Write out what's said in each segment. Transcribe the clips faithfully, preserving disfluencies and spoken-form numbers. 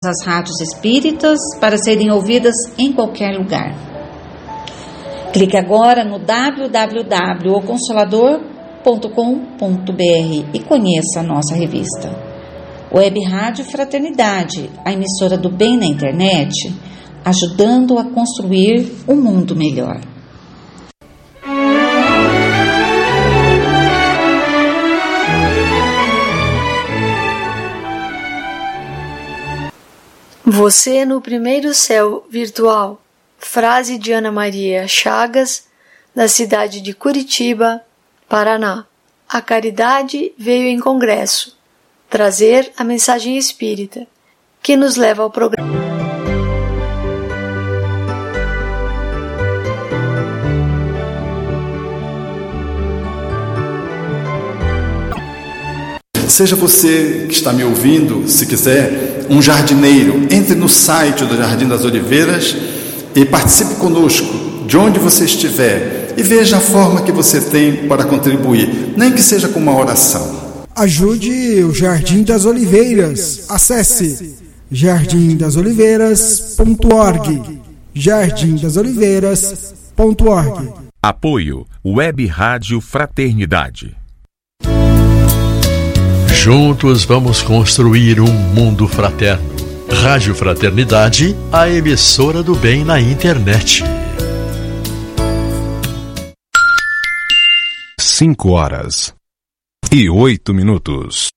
as rádios espíritas para serem ouvidas em qualquer lugar. Clique agora no w w w ponto o consolador ponto com ponto b r e conheça a nossa revista. Web Rádio Fraternidade, a emissora do bem na internet, ajudando a construir um mundo melhor. Você no primeiro céu virtual. Frase de Ana Maria Chagas, da cidade de Curitiba, Paraná. A caridade veio em congresso trazer a mensagem espírita, que nos leva ao programa. Seja você que está me ouvindo, se quiser, um jardineiro, entre no site do Jardim das Oliveiras e participe conosco, de onde você estiver, e veja a forma que você tem para contribuir, nem que seja com uma oração. Ajude o Jardim das Oliveiras. Acesse jardim das oliveiras ponto org. jardim das oliveiras ponto org. Apoio Web Rádio Fraternidade. Juntos vamos construir um mundo fraterno. Rádio Fraternidade, a emissora do bem na internet. Cinco horas e oito minutos.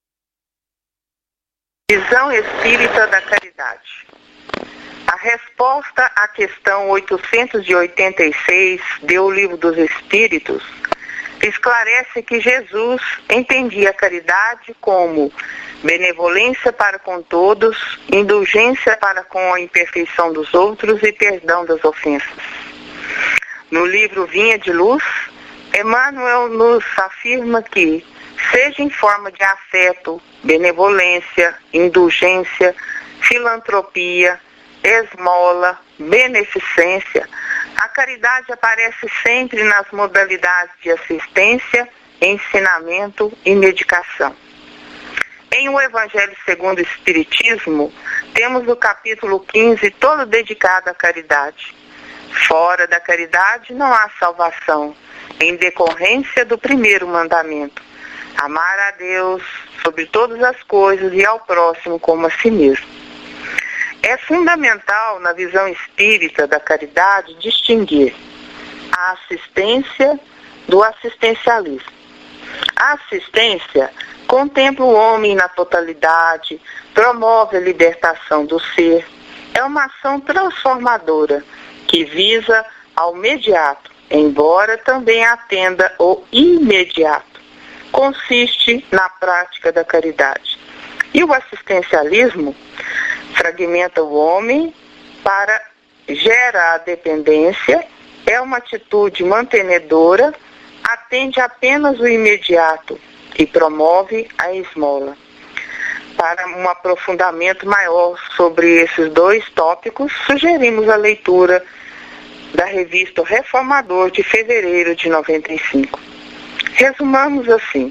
Visão espírita da caridade. A resposta à questão oitocentos e oitenta e seis do Livro dos Espíritos esclarece que Jesus entendia a caridade como benevolência para com todos, indulgência para com a imperfeição dos outros e perdão das ofensas. No livro Vinha de Luz, Emmanuel nos afirma que, seja em forma de afeto, benevolência, indulgência, filantropia, esmola, beneficência, a caridade aparece sempre nas modalidades de assistência, ensinamento e medicação. Em O Evangelho segundo o Espiritismo, temos o capítulo quinze todo dedicado à caridade. Fora da caridade não há salvação, em decorrência do primeiro mandamento: amar a Deus sobre todas as coisas e ao próximo como a si mesmo. É fundamental, na visão espírita da caridade, distinguir a assistência do assistencialismo. A assistência contempla o homem na totalidade, promove a libertação do ser. É uma ação transformadora que visa ao imediato, embora também atenda ao imediato. Consiste na prática da caridade. E o assistencialismo fragmenta o homem para gerar a dependência, é uma atitude mantenedora, atende apenas o imediato e promove a esmola. Para um aprofundamento maior sobre esses dois tópicos, sugerimos a leitura da revista O Reformador de fevereiro de noventa e cinco. Resumamos assim: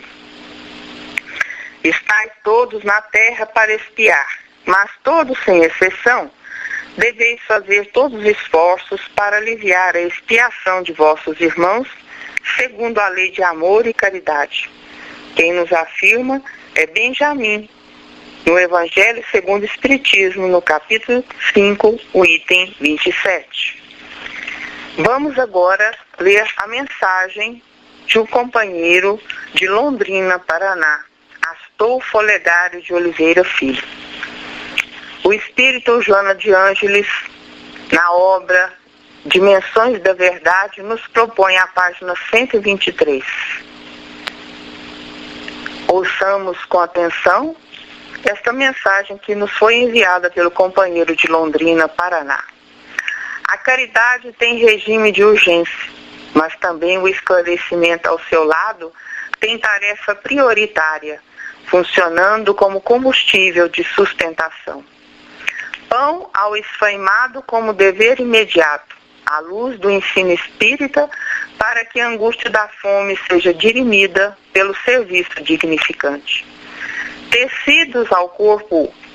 estáis todos na terra para espiar, mas todos sem exceção deveis fazer todos os esforços para aliviar a expiação de vossos irmãos, segundo a lei de amor e caridade. Quem nos afirma é Benjamin, no Evangelho segundo o Espiritismo, no capítulo cinco, o item vinte e sete. Vamos agora ler a mensagem de um companheiro de Londrina, Paraná, Astolfo Olegário de Oliveira Filho. O espírito Joana de Ângeles, na obra Dimensões da Verdade, nos propõe a página cento e vinte e três. Ouçamos com atenção esta mensagem que nos foi enviada pelo companheiro de Londrina, Paraná. A caridade tem regime de urgência, mas também o esclarecimento ao seu lado tem tarefa prioritária, funcionando como combustível de sustentação. Pão ao esfaimado como dever imediato, à luz do ensino espírita, para que a angústia da fome seja dirimida pelo serviço dignificante. Tecidos ao corpo